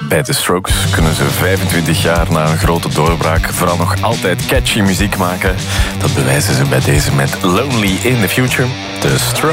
Bij The Strokes kunnen ze 25 jaar na een grote doorbraak vooral nog altijd catchy muziek maken. Dat bewijzen ze bij deze met Lonely in the Future. The Strokes.